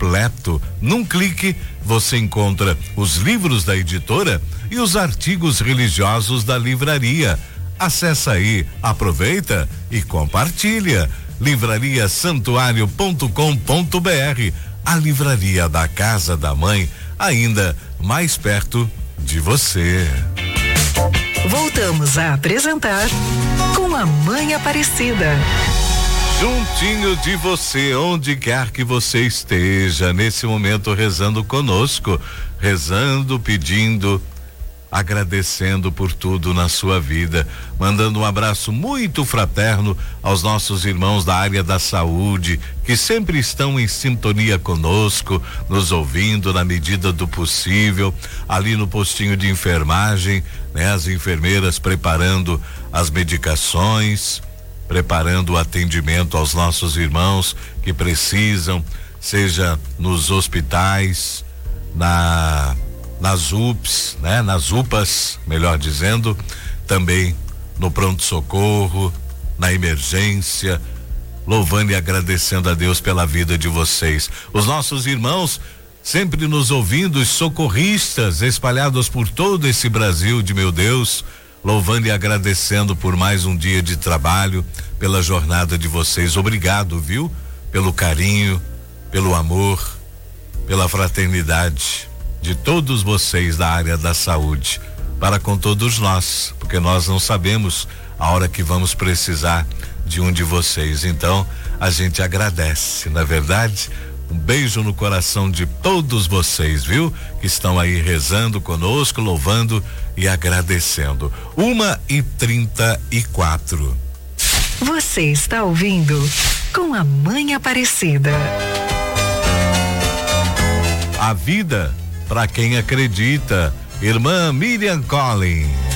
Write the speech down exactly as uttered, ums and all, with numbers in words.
completo. Num clique, você encontra os livros da editora e os artigos religiosos da livraria. Acesse aí, aproveita e compartilha. livraria santuário ponto com ponto br, a livraria da casa da mãe, ainda mais perto de você. Voltamos a apresentar Com a Mãe Aparecida. Juntinho de você, onde quer que você esteja, nesse momento rezando conosco, rezando, pedindo, agradecendo por tudo na sua vida, mandando um abraço muito fraterno aos nossos irmãos da área da saúde, que sempre estão em sintonia conosco, nos ouvindo na medida do possível, ali no postinho de enfermagem, né? As enfermeiras preparando as medicações, preparando o atendimento aos nossos irmãos que precisam, seja nos hospitais, na nas U P S, né? Nas U P As, melhor dizendo, também no pronto-socorro, na emergência, louvando e agradecendo a Deus pela vida de vocês. Os nossos irmãos sempre nos ouvindo, os socorristas espalhados por todo esse Brasil de meu Deus, louvando e agradecendo por mais um dia de trabalho, pela jornada de vocês. Obrigado, viu? Pelo carinho, pelo amor, pela fraternidade de todos vocês da área da saúde, para com todos nós, porque nós não sabemos a hora que vamos precisar de um de vocês. Então, a gente agradece, na verdade. Um beijo no coração de todos vocês, viu? Que estão aí rezando conosco, louvando e agradecendo. Uma e trinta e quatro. Você está ouvindo Com a Mãe Aparecida. A vida para quem acredita. Irmã Miriam Collin.